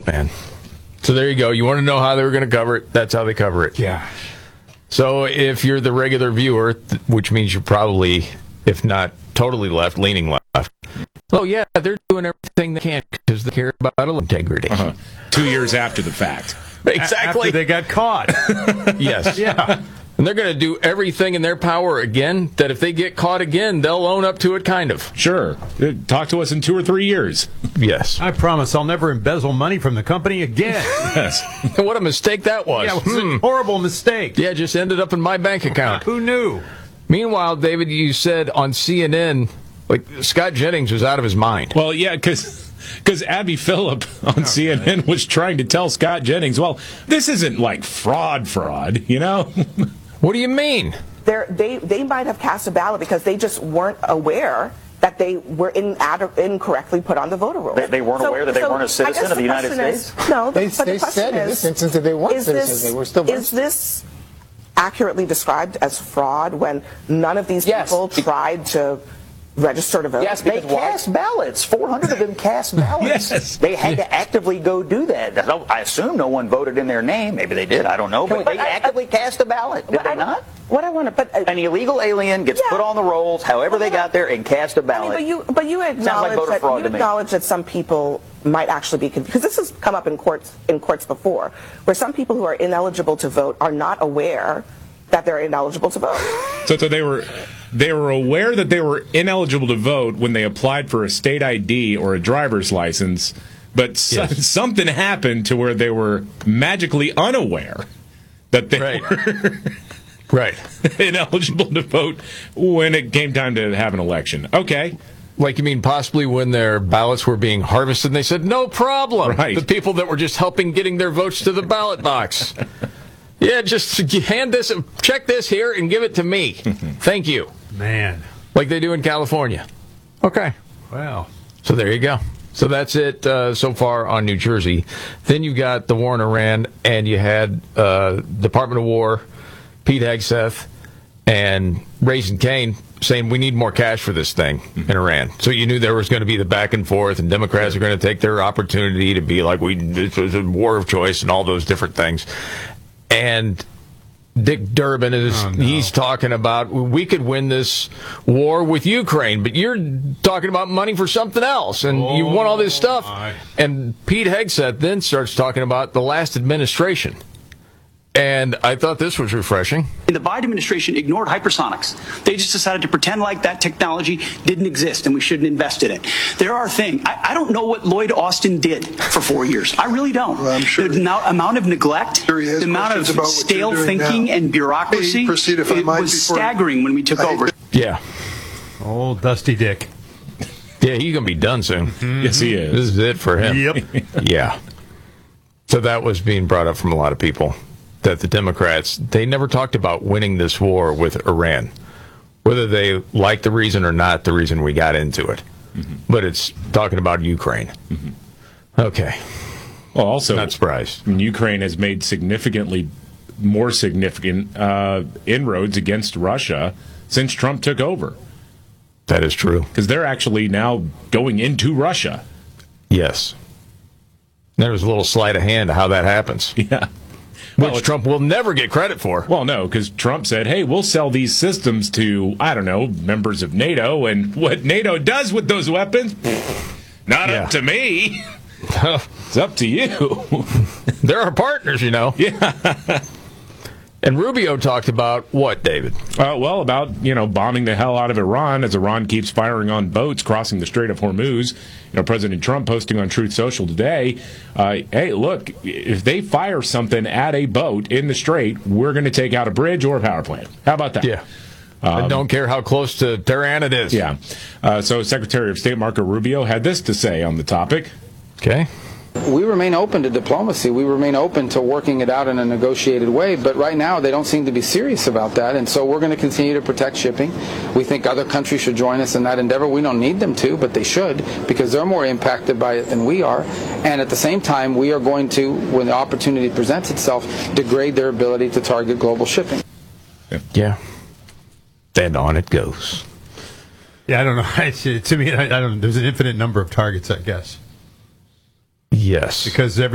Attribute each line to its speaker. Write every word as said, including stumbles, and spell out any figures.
Speaker 1: man. So there you go. You want to know how they were going to cover it? That's how they cover it.
Speaker 2: Yeah.
Speaker 1: So if you're the regular viewer, th- which means you're probably, if not totally left, leaning left. Oh, yeah, they're doing everything they can because they care about integrity.
Speaker 3: Uh-huh. Two years after the fact.
Speaker 1: Exactly.
Speaker 2: After they got caught.
Speaker 1: Yes.
Speaker 2: Yeah.
Speaker 1: And they're going to do everything in their power again, that if they get caught again, they'll own up to it, kind of.
Speaker 3: Sure. Talk to us in two or three years.
Speaker 1: Yes.
Speaker 2: I promise I'll never embezzle money from the company again.
Speaker 3: Yes.
Speaker 1: What a mistake that was.
Speaker 2: Yeah, it was
Speaker 1: Hmm.
Speaker 2: a horrible mistake.
Speaker 1: Yeah, just ended up in my bank account.
Speaker 2: Who knew?
Speaker 1: Meanwhile, David, you said on C N N, like, Scott Jennings was out of his mind.
Speaker 3: Well, yeah, because because Abby Phillip on C N N was trying to tell Scott Jennings, well, this isn't like fraud fraud, you know?
Speaker 1: What do you mean?
Speaker 4: They're, they they might have cast a ballot because they just weren't aware that they were in, ad, incorrectly put on the voter roll.
Speaker 5: They, they weren't
Speaker 4: so,
Speaker 5: aware that they
Speaker 4: so
Speaker 5: weren't a citizen
Speaker 4: of
Speaker 5: the, the United
Speaker 4: is,
Speaker 5: States?
Speaker 4: No,
Speaker 6: They,
Speaker 4: but
Speaker 6: they
Speaker 4: the question
Speaker 6: said in
Speaker 4: is,
Speaker 6: this instance that they weren't
Speaker 4: is
Speaker 6: citizens.
Speaker 4: this,
Speaker 6: They were still
Speaker 4: Is this accurately described as fraud when none of these
Speaker 5: Yes.
Speaker 4: people tried to register to vote?
Speaker 5: Yes, they cast ballots. four hundred of them cast ballots.
Speaker 3: Yes.
Speaker 5: They had to actively go do that. I assume no one voted in their name. Maybe they did. I don't know. But,
Speaker 4: But
Speaker 5: they
Speaker 4: I-
Speaker 5: actively cast a ballot. Did
Speaker 4: What
Speaker 5: they
Speaker 4: I-
Speaker 5: not?
Speaker 4: What I want to, but uh,
Speaker 5: An illegal alien gets
Speaker 4: Yeah.
Speaker 5: put on the rolls, however they got there, and cast a
Speaker 4: I
Speaker 5: ballot.
Speaker 4: mean, but you, but you acknowledge
Speaker 5: voter
Speaker 4: that
Speaker 5: fraud
Speaker 4: you
Speaker 5: to me.
Speaker 4: acknowledge that some people might actually be confused, because this has come up in courts in courts before, where some people who are ineligible to vote are not aware that they're ineligible to vote.
Speaker 3: So, so they were they were aware that they were ineligible to vote when they applied for a state I D or a driver's license, but so,
Speaker 1: Yes.
Speaker 3: something happened to where they were magically unaware that they
Speaker 1: Right.
Speaker 3: were
Speaker 1: Right.
Speaker 3: ineligible to vote when it came time to have an election. Okay.
Speaker 1: Like, you mean possibly when their ballots were being harvested, and they said, no problem.
Speaker 3: Right.
Speaker 1: The people that were just helping getting their votes to the ballot box. Yeah, just hand this, check this here and give it to me. Thank you.
Speaker 2: Man.
Speaker 1: Like they do in California. Okay.
Speaker 2: Wow.
Speaker 1: So there you go. So that's it uh, so far on New Jersey. Then you got the war in Iran, and you had uh, Department of War, Pete Hegseth, and Raising Cane saying we need more cash for this thing in Iran. So you knew there was going to be the back and forth, and Democrats are going to take their opportunity to be like, we this was a war of choice and all those different things. And Dick Durbin is
Speaker 2: Oh, no.
Speaker 1: he's talking about we could win this war with Ukraine, but you're talking about money for something else, and you want all this stuff.
Speaker 2: my.
Speaker 1: And Pete Hegseth then starts talking about the last administration. And I thought this was refreshing.
Speaker 7: The Biden administration ignored hypersonics. They just decided to pretend like that technology didn't exist and we shouldn't invest in it. There are things. I, I don't know what Lloyd Austin did for four years. I really don't.
Speaker 8: Well, I'm sure.
Speaker 7: The now, amount of neglect,
Speaker 8: Sure he has
Speaker 7: the amount of
Speaker 8: questions about what
Speaker 7: stale
Speaker 8: you're doing
Speaker 7: thinking
Speaker 8: now.
Speaker 7: and bureaucracy,
Speaker 8: Hey, proceed if I
Speaker 7: it
Speaker 8: might
Speaker 7: was
Speaker 8: before-
Speaker 7: staggering when we took
Speaker 8: I-
Speaker 7: over.
Speaker 1: Yeah.
Speaker 2: Old Dusty Dick.
Speaker 1: Yeah, he's going to be done soon.
Speaker 3: Yes, he
Speaker 1: This
Speaker 3: is.
Speaker 1: is it for him.
Speaker 2: Yep.
Speaker 1: Yeah. So that was being brought up from a lot of people, that the Democrats, they never talked about winning this war with Iran. Whether they like the reason or not, the reason we got into it. Mm-hmm. But it's talking about Ukraine. Mm-hmm. Okay.
Speaker 3: Well, also,
Speaker 1: Not surprised.
Speaker 3: Ukraine has made significantly more significant uh, inroads against Russia since Trump took over.
Speaker 1: That is true.
Speaker 3: Because they're actually now going into Russia.
Speaker 1: Yes. There's a little sleight of hand of how that happens,
Speaker 3: Yeah.
Speaker 1: which
Speaker 3: Well,
Speaker 1: Trump will never get credit for.
Speaker 3: Well, no, because Trump said, hey, we'll sell these systems to, I don't know, members of NATO, and what NATO does with those weapons, not
Speaker 1: Yeah.
Speaker 3: up to me. It's up to you.
Speaker 1: They're our partners, you know.
Speaker 3: Yeah.
Speaker 1: And Rubio talked about what, David?
Speaker 3: Uh, well, about, you know, bombing the hell out of Iran as Iran keeps firing on boats crossing the Strait of Hormuz. You know, President Trump posting on Truth Social today, uh, hey, look, if they fire something at a boat in the strait, we're going to take out a bridge or a power plant. How about that?
Speaker 1: Yeah. I don't care how close to Tehran it is.
Speaker 3: Yeah. Uh, so Secretary of State Marco Rubio had this to say on the topic.
Speaker 1: Okay.
Speaker 6: We remain open to diplomacy. We remain open to working it out in a negotiated way. But right now, they don't seem to be serious about that. And so we're going to continue to protect shipping. We think other countries should join us in that endeavor. We don't need them to, but they should, because they're more impacted by it than we are. And at the same time, we are going to, when the opportunity presents itself, degrade their ability to target global shipping.
Speaker 1: Yeah. And on it goes.
Speaker 2: Yeah, I don't know. It's, to me, I, I don't know. There's an infinite number of targets, I guess.
Speaker 1: Yes.
Speaker 2: Because every